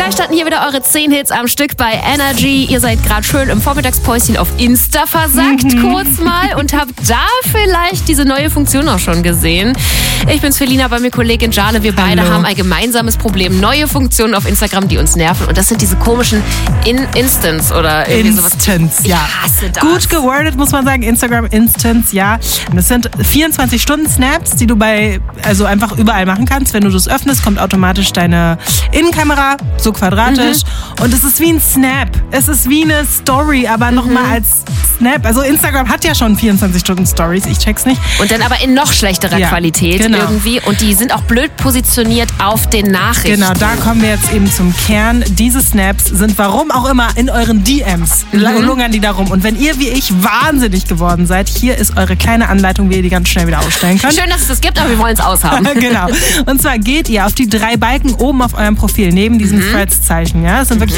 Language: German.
2 starten hier wieder eure 10 Hits am Stück bei Energy. Ihr seid gerade schön im Vormittagspäuschen auf Insta versackt, kurz mal, und habt da vielleicht diese neue Funktion auch schon gesehen. Ich bin's Felina, bei mir Kollegin Jale. Wir beide haben ein gemeinsames Problem. Neue Funktionen auf Instagram, die uns nerven. Und das sind diese komischen Instants oder irgendwie sowas. Instants, ja. Ich hasse das. Gut gewordet, muss man sagen. Instagram Instants, ja. Das sind 24-Stunden-Snaps, die du einfach überall machen kannst. Wenn du das öffnest, kommt automatisch deine Innenkamera, so quadratisch. Und es ist wie ein Snap. Es ist wie eine Story, aber nochmal als Snap. Also Instagram hat ja schon 24-Stunden-Stories. Ich check's nicht. Und dann aber in noch schlechterer Qualität irgendwie. Und die sind auch blöd positioniert auf den Nachrichten. Genau, da kommen wir jetzt eben zum Kern. Diese Snaps sind warum auch immer in euren DMs. Lungern die da rum. Und wenn ihr wie ich wahnsinnig geworden seid, hier ist eure kleine Anleitung, wie ihr die ganz schnell wieder ausstellen könnt. Schön, dass es das gibt, aber wir wollen es aushaben. Genau. Und zwar geht ihr auf die 3 Balken oben auf eurem Profil, neben diesem Threads-Zeichen. Ja? Das sind wirklich